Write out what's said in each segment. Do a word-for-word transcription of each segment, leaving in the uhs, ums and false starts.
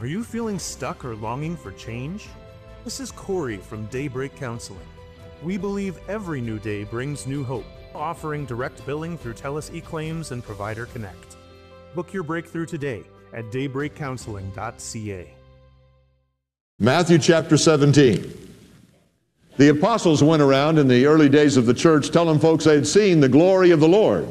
Are you feeling stuck or longing for change? This is Corey from Daybreak Counseling. We believe every new day brings new hope, offering direct billing through TELUS eClaims and Provider Connect. Book your breakthrough today at daybreak counseling dot c a. Matthew chapter seventeen. The apostles went around in the early days of the church telling folks they had seen the glory of the Lord.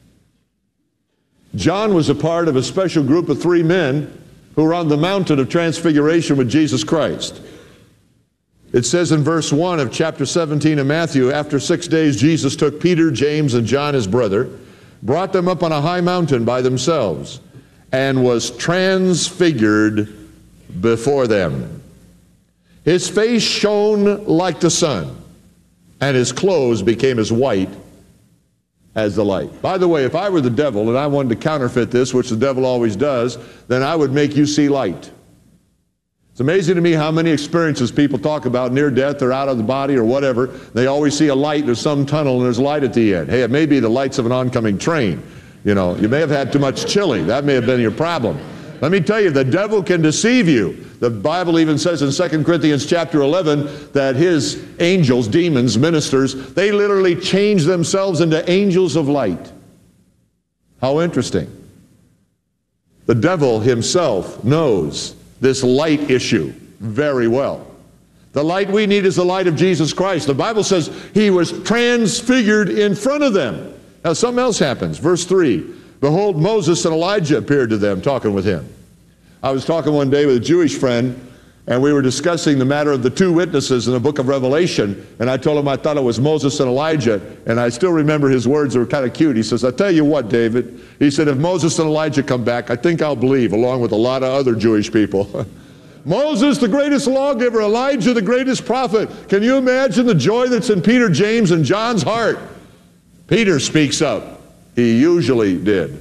John was a part of a special group of three men who were on the mountain of transfiguration with Jesus Christ. It says in verse one of chapter seventeen of Matthew, after six days Jesus took Peter, James, and John his brother, brought them up on a high mountain by themselves, and was transfigured before them. His face shone like the sun, and his clothes became as white as the light. By the way, if I were the devil and I wanted to counterfeit this, which the devil always does, then I would make you see light. It's amazing to me how many experiences people talk about near death or out of the body or whatever. They always see a light, there's some tunnel and there's light at the end. Hey, it may be the lights of an oncoming train. You know, you may have had too much chili. That may have been your problem. Let me tell you, the devil can deceive you. The Bible even says in Second Corinthians chapter eleven that his angels, demons, ministers, they literally change themselves into angels of light. How interesting. The devil himself knows this light issue very well. The light we need is the light of Jesus Christ. The Bible says he was transfigured in front of them. Now something else happens. Verse three, behold, Moses and Elijah appeared to them, talking with him. I was talking one day with a Jewish friend, and we were discussing the matter of the two witnesses in the book of Revelation, and I told him I thought it was Moses and Elijah, and I still remember his words. They were kind of cute. He says, I tell you what, David, he said, if Moses and Elijah come back, I think I'll believe, along with a lot of other Jewish people. Moses, the greatest lawgiver, Elijah, the greatest prophet. Can you imagine the joy that's in Peter, James, and John's heart? Peter speaks up. He usually did.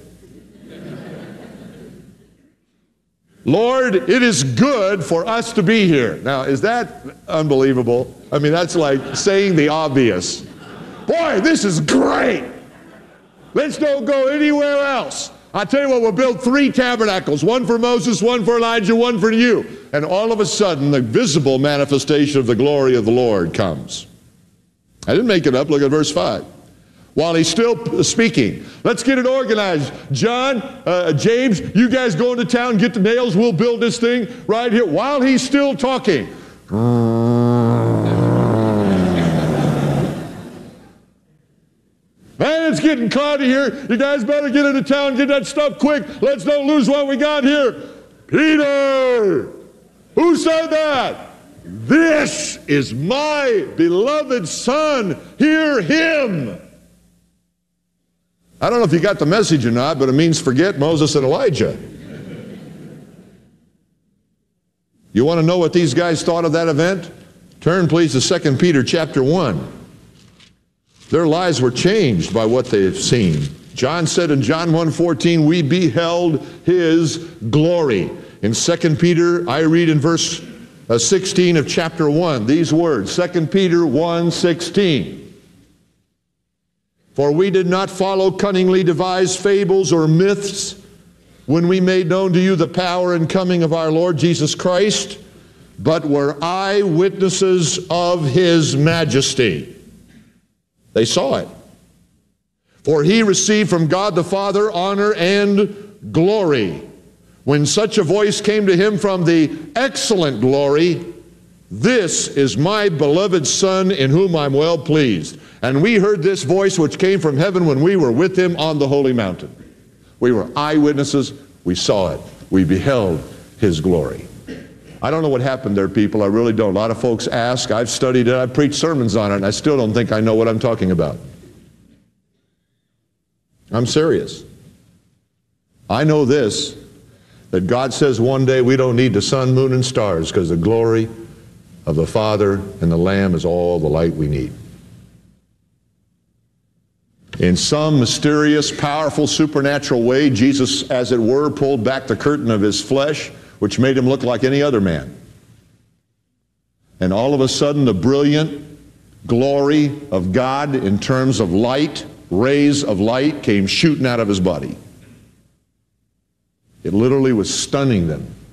Lord, it is good for us to be here. Now, is that unbelievable? I mean, that's like saying the obvious. Boy, this is great. Let's don't go anywhere else. I tell you what, we'll build three tabernacles, one for Moses, one for Elijah, one for you. And all of a sudden, the visible manifestation of the glory of the Lord comes. I didn't make it up. Look at verse five. While he's still speaking, let's get it organized. John, uh, James, you guys go into town, get the nails, we'll build this thing right here. While he's still talking. Man, it's getting cloudy here. You guys better get into town, get that stuff quick. Let's don't lose what we got here. Peter! Who said that? This is my beloved son. Hear him. I don't know if you got the message or not, but it means forget Moses and Elijah. You want to know what these guys thought of that event? Turn please to Second Peter chapter one. Their lives were changed by what they've seen. John said in John one fourteen, we beheld his glory. In Second Peter, I read in verse sixteen of chapter one, these words, Second Peter one sixteen. For we did not follow cunningly devised fables or myths when we made known to you the power and coming of our Lord Jesus Christ, but were eyewitnesses of his majesty. They saw it. For he received from God the Father honor and glory. When such a voice came to him from the excellent glory, this is my beloved Son in whom I'm well pleased. And we heard this voice which came from heaven when we were with him on the holy mountain. We were eyewitnesses. We saw it. We beheld his glory. I don't know what happened there, people. I really don't. A lot of folks ask. I've studied it. I've preached sermons on it, and I still don't think I know what I'm talking about. I'm serious. I know this, that God says one day we don't need the sun, moon, and stars because the glory of the Father and the Lamb is all the light we need. In some mysterious, powerful, supernatural way, Jesus, as it were, pulled back the curtain of his flesh, which made him look like any other man. And all of a sudden, the brilliant glory of God in terms of light, rays of light, came shooting out of his body. It literally was stunning them.